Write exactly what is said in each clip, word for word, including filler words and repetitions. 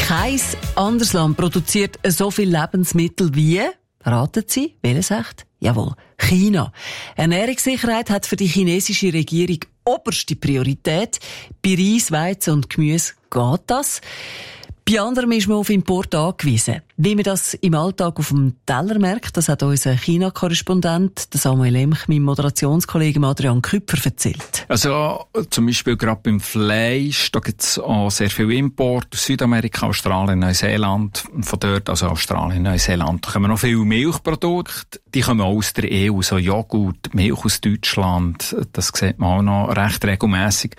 Kein anderes Land produziert so viel Lebensmittel wie, raten Sie, welches echt? Jawohl, China. Ernährungssicherheit hat für die chinesische Regierung oberste Priorität. Bei Reis, Weizen und Gemüse geht das. Bei anderen ist man auf Import angewiesen. Wie man das im Alltag auf dem Teller merkt, das hat unser China-Korrespondent Samuel Emch, meinem Moderationskollegen Adrian Küpfer, erzählt. Also zum Beispiel gerade beim Fleisch, da gibt es auch sehr viel Import aus Südamerika, Australien, Neuseeland. Von dort, also Australien, Neuseeland, da kommen noch viele Milchprodukte. Die kommen auch aus der E U, so Joghurt, Milch aus Deutschland. Das sieht man auch noch recht regelmässig.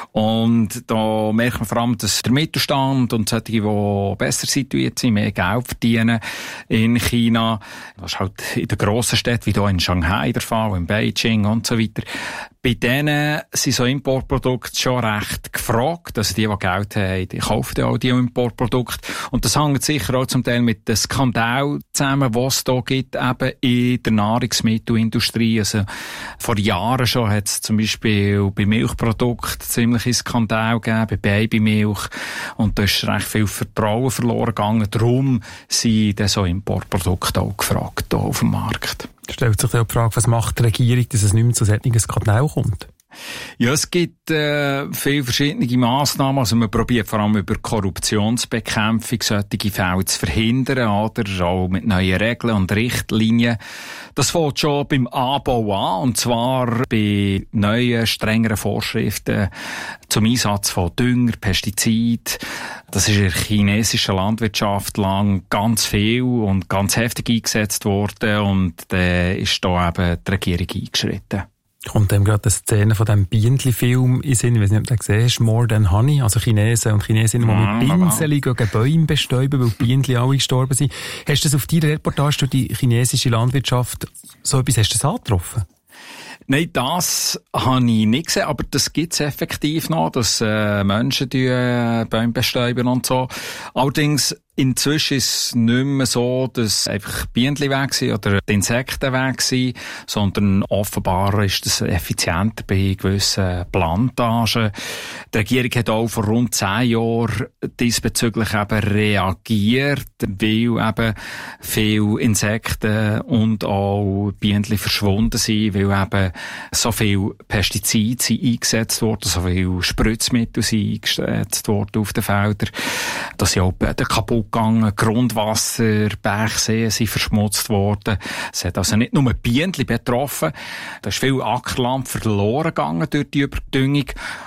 Und da merkt man vor allem, dass der Mittelstand und solche, die besser situiert sind, mehr Geld verdienen in China. Das ist halt in den grossen Städten, wie hier in Shanghai der Fall, in Beijing und so weiter. Bei denen sind so Importprodukte schon recht gefragt. Also die, die Geld haben, die kaufen auch die Importprodukte. Und das hängt sicher auch zum Teil mit dem Skandal zusammen, was es da gibt, eben in der Nahrungsmittelindustrie. Also vor Jahren schon hat es zum Beispiel bei Milchprodukten ziemliche Skandal gegeben, bei Babymilch. Und da ist recht viel Vertrauen verloren gegangen. Darum sind dann so Importprodukte auch gefragt hier auf dem Markt. Stellt sich dann die Frage, was macht die Regierung, dass es nicht mehr zu solchen Skandalen kommt? Ja, es gibt äh, viele verschiedene Massnahmen. Also man probiert vor allem über Korruptionsbekämpfung solche Fälle zu verhindern, oder auch mit neuen Regeln und Richtlinien. Das fängt schon beim Anbau an, und zwar bei neuen, strengeren Vorschriften zum Einsatz von Dünger, Pestizid. Das ist in der chinesischen Landwirtschaft lang ganz viel und ganz heftig eingesetzt worden, und da ist da eben die Regierung eingeschritten. Kommt dem gerade eine Szene von diesem Bienenli-Film in Sinn, ich weiß nicht, ob du den gesehen hast, More Than Honey, also Chinesen und Chinesinnen, die ja, mit Pinseln gegen Bäume bestäuben, weil die Bienenli alle gestorben sind. Hast du das auf deiner Reportage durch die chinesische Landwirtschaft, so etwas hast du das angetroffen? Nein, das habe ich nicht gesehen, aber das gibt es effektiv noch, dass äh, Menschen die äh, Bäume bestäuben und so. Allerdings inzwischen ist es nicht mehr so, dass einfach Bienen weg sind oder die Insekten weg sind, sondern offenbar ist das effizienter bei gewissen Plantagen. Die Regierung hat auch vor rund zehn Jahren diesbezüglich eben reagiert, weil eben viele Insekten und auch Bienen verschwunden sind, weil eben so viel Pestizide sind eingesetzt worden, so viele Spritzmittel sind eingesetzt worden auf den Feldern, dass sie auch Böden kaputt gegangen, Grundwasser, Bergseen sind verschmutzt worden. Es hat also nicht nur Bienen betroffen, da ist viel Ackerland verloren gegangen durch die Überdüngung,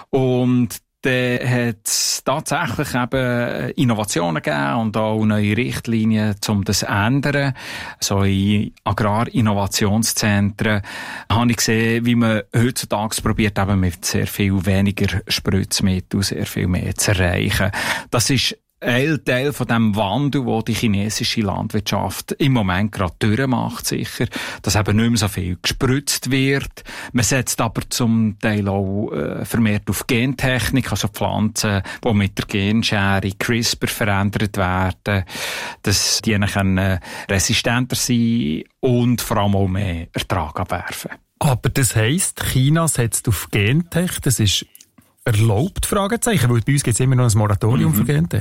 und dann hat es tatsächlich eben Innovationen gegeben und auch neue Richtlinien, um das zu ändern. So in Agrarinnovationszentren habe ich gesehen, wie man heutzutage probiert, eben mit sehr viel weniger Spritzmittel sehr viel mehr zu erreichen. Das ist ein Teil von dem Wandel, den die chinesische Landwirtschaft im Moment gerade durchmacht, sicher, dass eben nicht mehr so viel gespritzt wird. Man setzt aber zum Teil auch äh, vermehrt auf Gentechnik, also Pflanzen, die mit der Genschere CRISPR verändert werden, dass die dann resistenter sein und vor allem auch mehr Ertrag abwerfen. Aber das heisst, China setzt auf Gentech, das ist erlaubt, Fragezeichen, weil bei uns gibt es immer noch ein Moratorium mhm. für Gentech.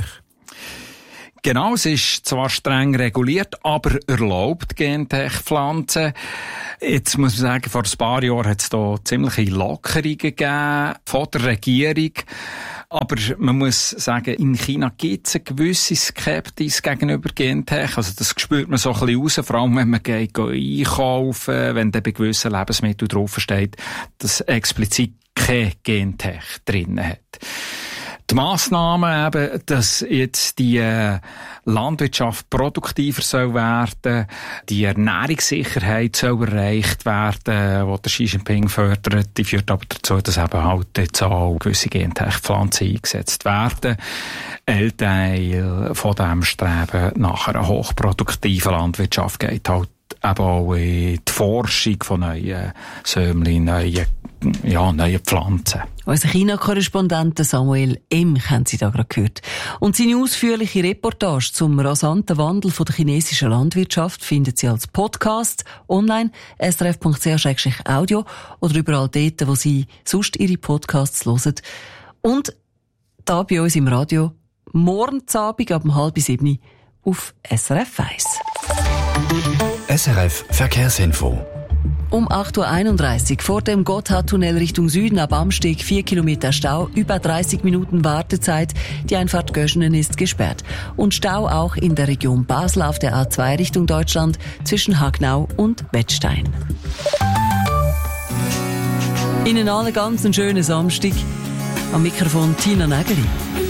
Genau, es ist zwar streng reguliert, aber erlaubt Gentech-Pflanzen. Jetzt muss man sagen, vor ein paar Jahren hat es da ziemliche Lockerungen gegeben von der Regierung. Aber man muss sagen, in China gibt es eine gewisse Skepsis gegenüber Gentech. Also das spürt man so ein bisschen raus, vor allem wenn man geht, geht einkaufen, wenn da bei gewissen Lebensmitteln draufsteht, dass explizit kein Gentech drin hat. Die Massnahmen eben, dass jetzt die äh, Landwirtschaft produktiver soll werden, die Ernährungssicherheit soll erreicht werden, die der Xi Jinping fördert, die führt aber dazu, dass eben halt jetzt auch gewisse Gentech-Pflanzen eingesetzt werden. Ein Teil von diesem Streben nach einer hochproduktiven Landwirtschaft geht halt eben auch in die Forschung von neuen Sämlin, neuen ja, neue Pflanzen. Unser China-Korrespondent Samuel Emch haben Sie da gerade gehört. Und seine ausführliche Reportage zum rasanten Wandel von der chinesischen Landwirtschaft finden Sie als Podcast online, s r f punkt c h slash audio oder überall dort, wo Sie sonst Ihre Podcasts hören. Und da bei uns im Radio morgen Abend ab halb sieben auf S R F eins. S R F Verkehrsinfo. Um acht Uhr einunddreißig vor dem Gotthardtunnel Richtung Süden ab Amsteg vier Kilometer Stau, über dreißig Minuten Wartezeit. Die Einfahrt Göschenen ist gesperrt. Und Stau auch in der Region Basel auf der A zwei Richtung Deutschland zwischen Hagnau und Wettstein. Ihnen allen ganz einen schönen Samstag. Am Mikrofon Tina Nägeli.